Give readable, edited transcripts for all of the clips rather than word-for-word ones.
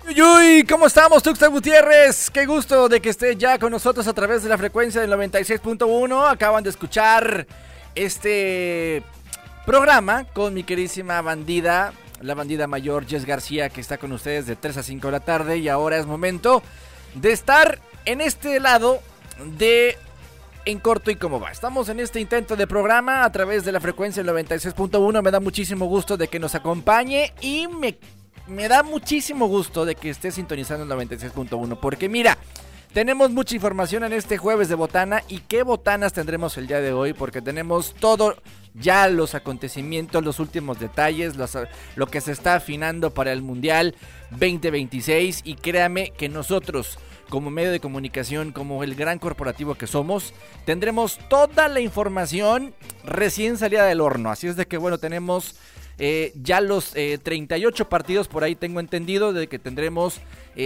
Uy, ¿cómo estamos, Tuxtla Gutiérrez? Qué gusto de que esté ya con nosotros a través de la frecuencia del 96.1. Acaban de escuchar este programa con mi queridísima bandida, la bandida mayor Jess García, que está con ustedes de 3 a 5 de la tarde. Y ahora es momento de estar en este lado de En Corto y Cómo Va. Estamos en este intento de programa a través de la frecuencia del 96.1. Me da muchísimo gusto de que nos acompañe y me da muchísimo gusto de que esté sintonizando el 96.1, porque mira, tenemos mucha información en este jueves de botana. ¿Y qué botanas tendremos el día de hoy? Porque tenemos todo, ya los acontecimientos, los últimos detalles, lo que se está afinando para el Mundial 2026. Y créame que nosotros, como medio de comunicación, como el gran corporativo que somos, tendremos toda la información recién salida del horno. Así es de que bueno, tenemos ya los 38 partidos, por ahí tengo entendido, de que tendremos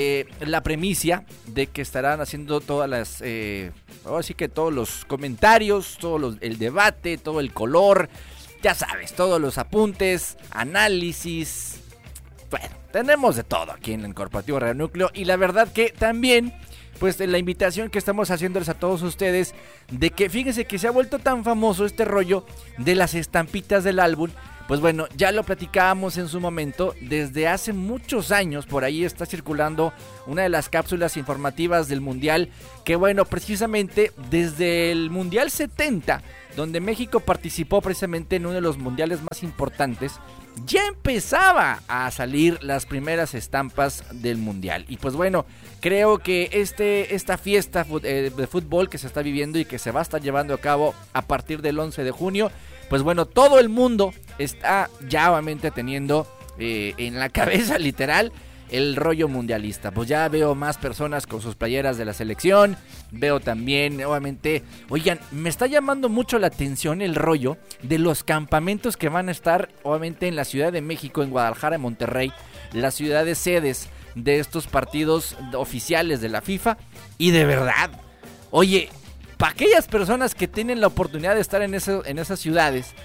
la primicia de que estarán haciendo todas las, ahora sí que todos los comentarios, el debate, todo el color, ya sabes, todos los apuntes, análisis. Bueno, tenemos de todo aquí en el Corporativo Radio Núcleo. Y la verdad que también, pues la invitación que estamos haciéndoles a todos ustedes, de que fíjense que se ha vuelto tan famoso este rollo de las estampitas del álbum. Pues bueno, ya lo platicábamos en su momento, desde hace muchos años por ahí está circulando una de las cápsulas informativas del Mundial, que bueno, precisamente desde el Mundial 70, donde México participó precisamente en uno de los mundiales más importantes, ya empezaba a salir las primeras estampas del Mundial. Y pues bueno, creo que esta fiesta de fútbol que se está viviendo y que se va a estar llevando a cabo a partir del 11 de junio, pues bueno, todo el mundo está ya obviamente teniendo en la cabeza literal el rollo mundialista. Pues ya veo más personas con sus playeras de la selección, veo también obviamente, oigan, me está llamando mucho la atención el rollo de los campamentos que van a estar obviamente en la Ciudad de México, en Guadalajara, en Monterrey, las ciudades sedes de estos partidos oficiales de la FIFA. Y de verdad, oye, para aquellas personas que tienen la oportunidad de estar en esas ciudades,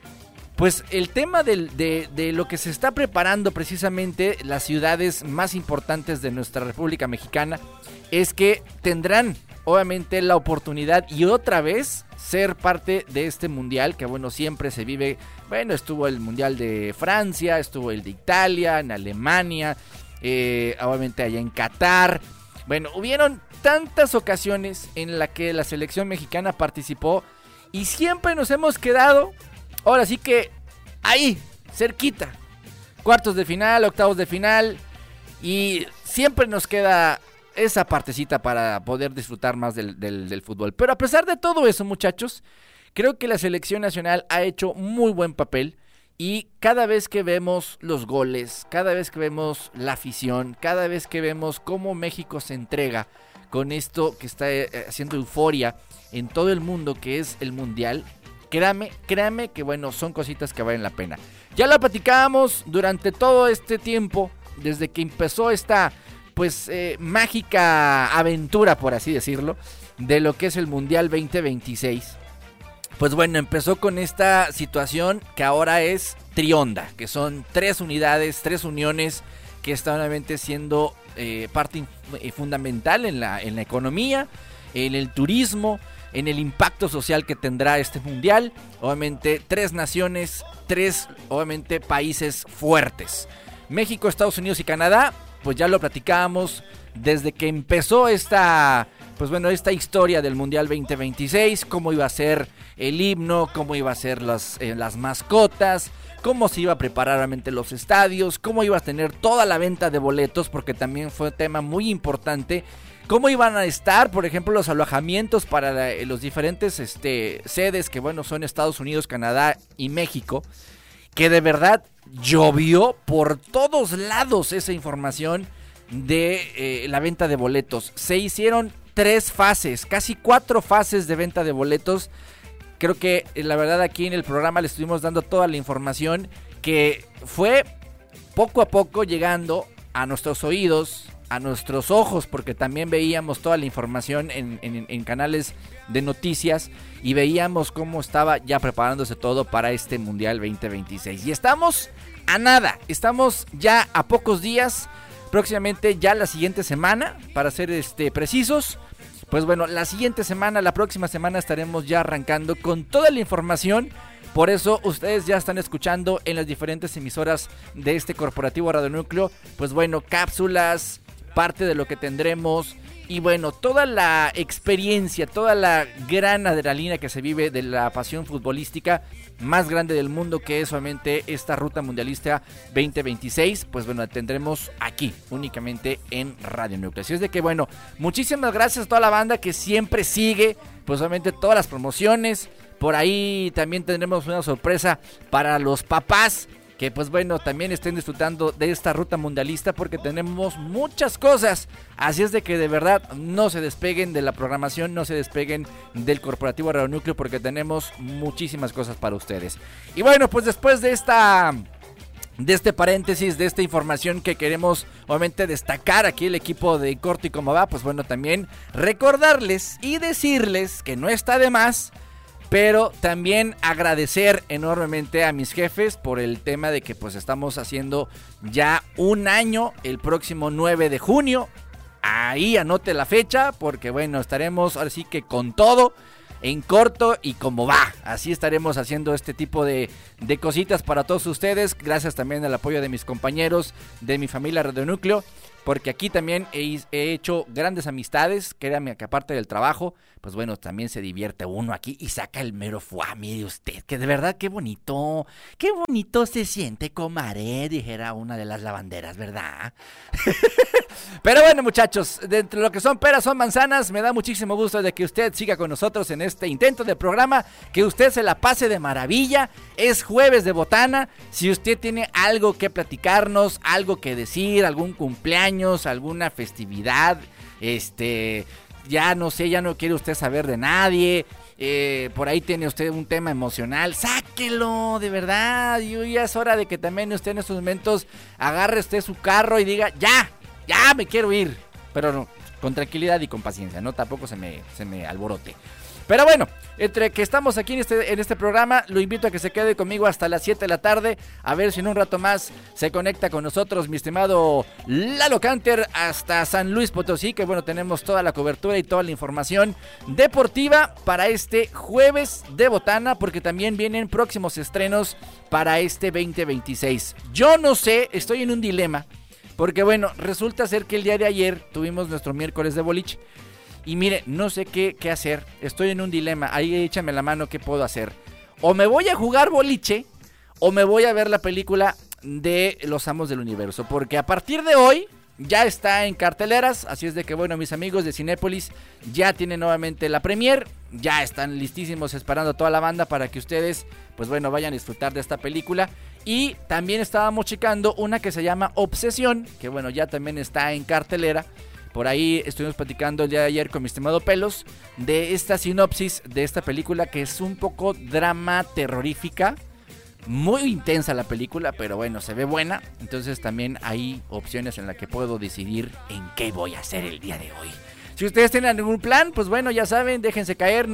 pues el tema de lo que se está preparando precisamente las ciudades más importantes de nuestra República Mexicana es que tendrán obviamente la oportunidad y otra vez ser parte de este mundial que bueno, siempre se vive. Bueno, estuvo el Mundial de Francia, estuvo el de Italia, en Alemania, obviamente allá en Qatar. Bueno, hubieron tantas ocasiones en las que la selección mexicana participó y siempre nos hemos quedado, ahora sí que ahí, cerquita, cuartos de final, octavos de final, y siempre nos queda esa partecita para poder disfrutar más del fútbol. Pero a pesar de todo eso, muchachos, creo que la selección nacional ha hecho muy buen papel. Y cada vez que vemos los goles, cada vez que vemos la afición, cada vez que vemos cómo México se entrega con esto que está haciendo euforia en todo el mundo, que es el Mundial, créame que bueno, son cositas que valen la pena. Ya lo platicábamos durante todo este tiempo, desde que empezó esta pues mágica aventura, por así decirlo, de lo que es el Mundial 2026. Pues bueno, empezó con esta situación que ahora es trionda, que son 3 unidades, 3 uniones que están obviamente siendo parte fundamental en la economía, en el turismo, en el impacto social que tendrá este mundial. Obviamente 3 naciones, 3 obviamente países fuertes. México, Estados Unidos y Canadá, pues ya lo platicábamos desde que empezó esta historia del Mundial 2026, cómo iba a ser el himno, cómo iba a ser las mascotas, cómo se iba a preparar realmente los estadios, cómo iba a tener toda la venta de boletos, porque también fue un tema muy importante, cómo iban a estar, por ejemplo, los alojamientos para los diferentes sedes que bueno, son Estados Unidos, Canadá y México, que de verdad llovió por todos lados esa información de la venta de boletos. Se hicieron 3 fases, casi 4 fases de venta de boletos. Creo que la verdad aquí en el programa le estuvimos dando toda la información que fue poco a poco llegando a nuestros oídos, a nuestros ojos, porque también veíamos toda la información en canales de noticias y veíamos cómo estaba ya preparándose todo para este Mundial 2026. Y estamos a nada, estamos ya a pocos días próximamente ya la siguiente semana, para ser precisos. Pues bueno, la próxima semana estaremos ya arrancando con toda la información. Por eso ustedes ya están escuchando en las diferentes emisoras de este corporativo Radio Núcleo, pues bueno, cápsulas, parte de lo que tendremos. Y bueno, toda la experiencia, toda la gran adrenalina que se vive de la pasión futbolística más grande del mundo, que es solamente esta Ruta Mundialista 2026, pues bueno, la tendremos aquí, únicamente en Radio Núcleo. Así es de que bueno, muchísimas gracias a toda la banda que siempre sigue, pues obviamente todas las promociones. Por ahí también tendremos una sorpresa para los papás, que pues bueno, también estén disfrutando de esta Ruta Mundialista, porque tenemos muchas cosas. Así es de que de verdad no se despeguen de la programación, no se despeguen del corporativo Radio Núcleo, porque tenemos muchísimas cosas para ustedes. Y bueno, pues después de este paréntesis, de esta información que queremos obviamente destacar aquí el equipo de Corto y Cómo Va, pues bueno, también recordarles y decirles que no está de más, pero también agradecer enormemente a mis jefes por el tema de que pues estamos haciendo ya un año el próximo 9 de junio. Ahí anote la fecha, porque bueno, estaremos ahora sí que con todo en Corto y Cómo Va. Así estaremos haciendo este tipo de cositas para todos ustedes. Gracias también al apoyo de mis compañeros, de mi familia Radio Núcleo, porque aquí también he hecho grandes amistades. Créanme que aparte del trabajo, pues bueno, también se divierte uno aquí y saca el mero fuá. Mire usted, que de verdad qué bonito se siente, comadre, dijera una de las lavanderas, ¿verdad? Pero bueno, muchachos, dentro de lo que son peras son manzanas, me da muchísimo gusto de que usted siga con nosotros en este intento de programa, que usted se la pase de maravilla. Es jueves de botana. Si usted tiene algo que platicarnos, algo que decir, algún cumpleaños, alguna festividad, ya no sé, ya no quiere usted saber de nadie, por ahí tiene usted un tema emocional, sáquelo, de verdad. Y ya es hora de que también usted en estos momentos agarre usted su carro y diga, ya me quiero ir, pero no, con tranquilidad y con paciencia, no tampoco se me alborote. Pero bueno, entre que estamos aquí en este programa, lo invito a que se quede conmigo hasta las 7 de la tarde, a ver si en un rato más se conecta con nosotros mi estimado Lalo Canter hasta San Luis Potosí, que bueno, tenemos toda la cobertura y toda la información deportiva para este jueves de botana, porque también vienen próximos estrenos para este 2026. Yo no sé, estoy en un dilema, porque bueno, resulta ser que el día de ayer tuvimos nuestro miércoles de boliche. Y mire, no sé qué hacer, estoy en un dilema, ahí échame la mano, ¿qué puedo hacer? O me voy a jugar boliche, o me voy a ver la película de Los Amos del Universo, porque a partir de hoy ya está en carteleras, así es de que bueno, mis amigos de Cinépolis ya tienen nuevamente la premier, ya están listísimos esperando a toda la banda para que ustedes, pues bueno, vayan a disfrutar de esta película. Y también estábamos checando una que se llama Obsesión, que bueno, ya también está en cartelera. Por ahí estuvimos platicando el día de ayer con mi estimado Pelos de esta sinopsis de esta película, que es un poco drama terrorífica. Muy intensa la película, pero bueno, se ve buena. Entonces también hay opciones en las que puedo decidir en qué voy a hacer el día de hoy. Si ustedes tienen algún plan, pues bueno, ya saben, déjense caer,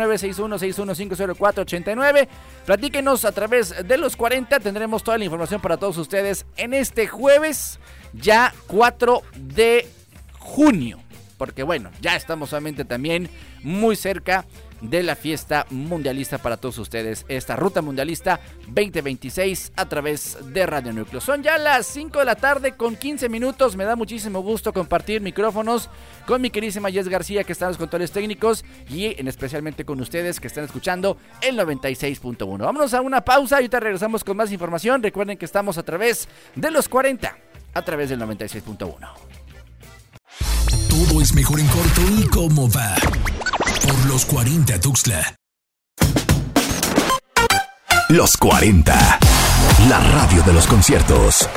961-6150489. Platíquenos a través de los 40, tendremos toda la información para todos ustedes en este jueves, ya 4 de junio, porque bueno, ya estamos solamente también muy cerca de la fiesta mundialista para todos ustedes, esta Ruta Mundialista 2026 a través de Radio Núcleo. Son ya las 5 de la tarde con 15 minutos, me da muchísimo gusto compartir micrófonos con mi queridísima Jess García, que está en los controles técnicos, y en especialmente con ustedes que están escuchando el 96.1. Vámonos a una pausa y ahorita regresamos con más información. Recuerden que estamos a través de los 40, a través del 96.1. Todo es mejor en Corto y Cómo Va. Por los 40 Tuxtla. Los 40. La radio de los conciertos.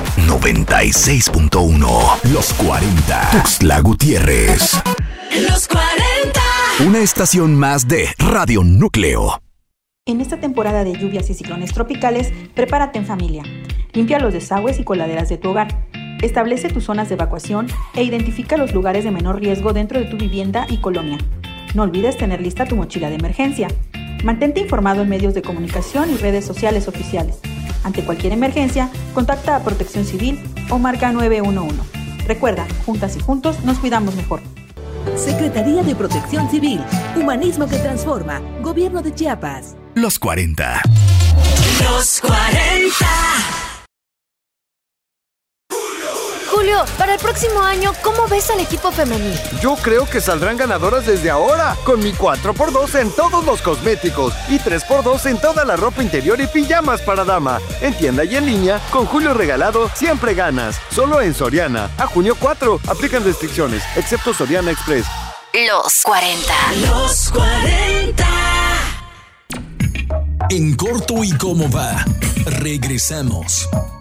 96.1. Los 40. Tuxtla Gutiérrez. Los 40. Una estación más de Radio Núcleo. En esta temporada de lluvias y ciclones tropicales, prepárate en familia. Limpia los desagües y coladeras de tu hogar. Establece tus zonas de evacuación e identifica los lugares de menor riesgo dentro de tu vivienda y colonia. No olvides tener lista tu mochila de emergencia. Mantente informado en medios de comunicación y redes sociales oficiales. Ante cualquier emergencia, contacta a Protección Civil o marca 911. Recuerda, juntas y juntos nos cuidamos mejor. Secretaría de Protección Civil, Humanismo que Transforma, Gobierno de Chiapas. Los 40. Los 40. Julio, para el próximo año, ¿cómo ves al equipo femenil? Yo creo que saldrán ganadoras desde ahora, con mi 4x2 en todos los cosméticos y 3x2 en toda la ropa interior y pijamas para dama. En tienda y en línea, con Julio regalado, siempre ganas. Solo en Soriana. A junio 4, aplican restricciones, excepto Soriana Express. Los 40. Los 40. En corto y cómo va. Regresamos.